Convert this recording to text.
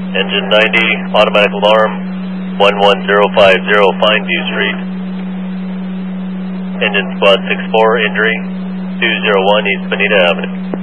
Engine 90, automatic alarm, 11050 Fineview Street. Engine squad 64, injury, 201 East Bonita Avenue.